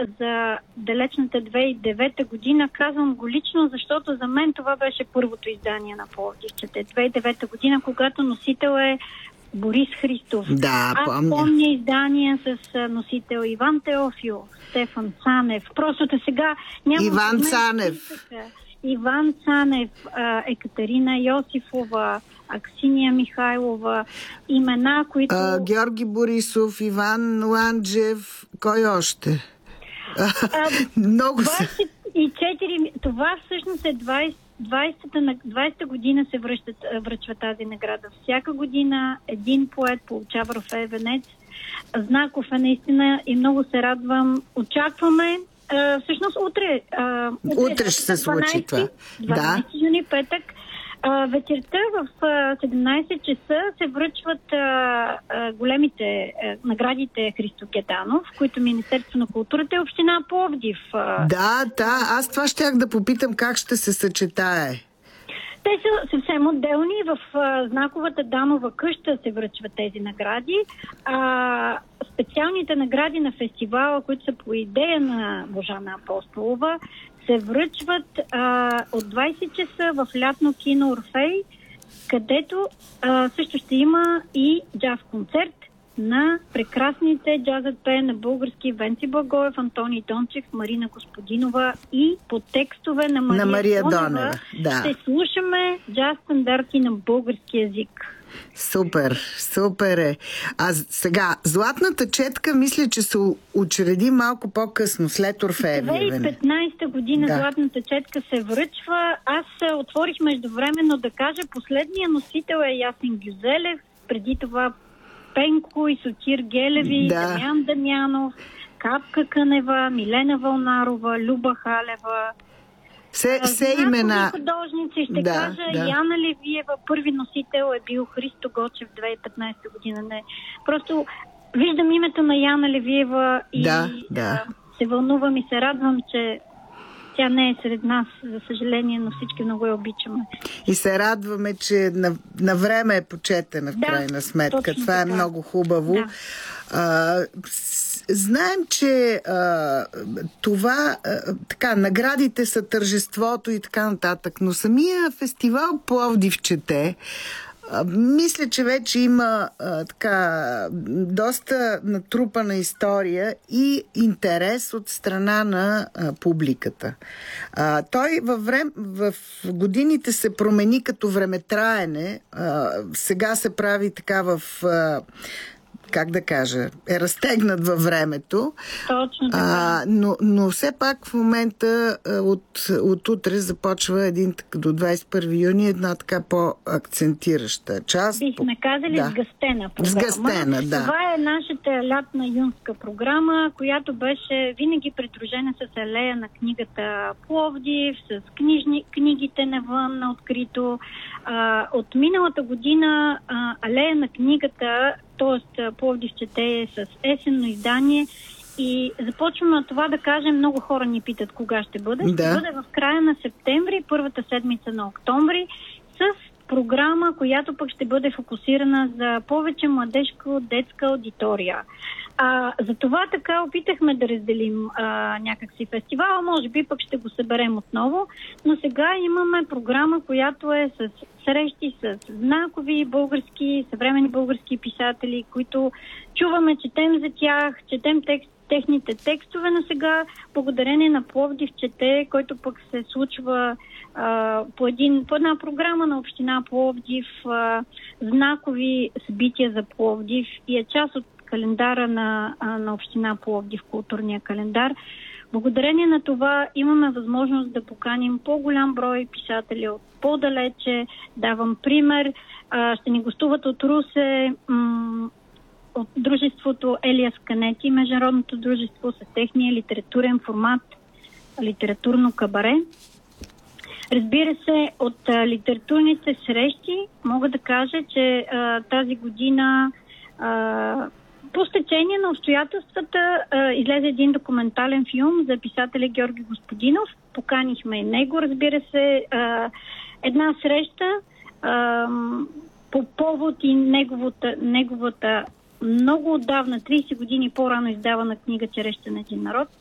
за далечната 2009 година. Казвам го лично, защото за мен това беше първото издание на Пловдивчете. 2009 година, когато носител е Борис Христов. Да, Аз помня издания с носител Иван Теофил, Стефан Цанев. Просто сега няма... Иван Цанев, Екатерина Йосифова, Аксиния Михайлова, имена, които... Георги Борисов, Иван Ланджев, кой още? Много са. 24... Това всъщност е 20-та година се връчва тази награда. Всяка година един поет получава Орфей венец. Знаков е наистина и много се радвам. Очакваме. Всъщност утре ще се случи това. 12 юни, петък. Вечерта в 17 часа се връчват големите наградите Христо Геданов, които Министерство на културата и община Пловдив. Да, аз това щях да попитам как ще се съчетае. Те са съвсем отделни. В знаковата Данова къща се връчват тези награди. Специалните награди на фестивала, които са по идея на Божана Апостолова, се връчват от 20 часа в лятно кино Орфей, където също ще има и джаз концерт на прекрасните джазът пее на български Венци Благоев, Антони Дончев, Марина Господинова и по текстове на Мария Донева. Да. Ще слушаме джаз стандарти на български език. Супер е. А сега, Златната четка, мисля, че се учреди малко по-късно, след Орфеевия венец. 2015 година Златната четка се връчва. Аз отворих междувременно да кажа, последния носител е Ясен Гюзелев, преди това Пенко и Сотир Гелеви, Дамян Дамянов, Капка Кънева, Милена Вълнарова, Люба Халева. Все имена. Художници, ще кажа, Яна Левиева, първи носител е бил Христо Гочев 2015 година. Просто виждам името на Яна Левиева и се вълнувам и се радвам, че тя не е сред нас, за съжаление, но всички много я обичаме. И се радваме, че на време е почетена в крайна сметка. Това е много хубаво. Да. Знаем, че това наградите са тържеството и така нататък, но самия фестивал Пловдив чете, мисля, че вече има доста натрупана история и интерес от страна на публиката. Той в годините се промени като времетраене. Сега се прави така в... как да кажа, е разтегнат във времето. Точно така. Но все пак в момента от утре започва до 21 юни една така по-акцентираща част. Бихме казали сгъстена програма. Сгъстена, да. Това е нашата лятна юнска програма, която беше винаги придружена с алея на книгата Пловдив, с книгите навън на открито. От миналата година алея на книгата, т.е. Пловдив чете с есенно издание и започваме от това да кажем, много хора ни питат кога ще бъде. Ще бъде в края на септември, първата седмица на октомври, с програма, която пък ще бъде фокусирана за повече младежко-детска аудитория. За това така опитахме да разделим някакси фестивала, може би пък ще го съберем отново, но сега имаме програма, която е с срещи с знакови български, съвременни български писатели, които чуваме, четем за тях, четем техните текстове на сега, благодарение на Пловдив чете, който пък се случва по една програма на община Пловдив, знакови събития за Пловдив и е част от календара на община Пловдив, културния календар. Благодарение на това имаме възможност да поканим по-голям брой писатели от по-далече. Давам пример. Ще ни гостуват от Русе, от дружеството Елиас Канети, международното дружество с техния литературен формат, литературно кабаре. Разбира се, от литературните срещи мога да кажа, че тази година по стечение на обстоятелствата излезе един документален филм за писателя Георги Господинов. Поканихме и него, разбира се, една среща по повод и неговата много отдавна, 30 години по-рано издавана книга "Черещен един народ",